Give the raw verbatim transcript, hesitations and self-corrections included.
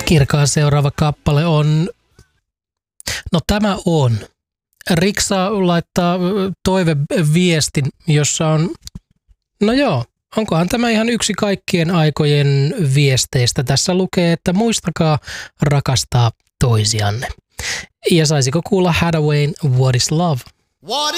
Kirkaan seuraava kappale on, no tämä on. Riksa laittaa toiveviestin, jossa on, no joo, onkohan tämä ihan yksi kaikkien aikojen viesteistä. Tässä lukee, että muistakaa rakastaa toisianne. Ja saisiko kuulla Hathaway, What is Love? What